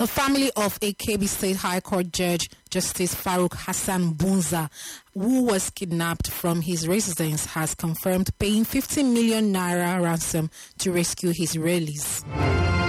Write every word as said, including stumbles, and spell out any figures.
The family of a Kebbi State High Court Judge, Justice Farouk Hassan Bunza, who was kidnapped from his residence, has confirmed paying fifty million naira ransom to rescue his release.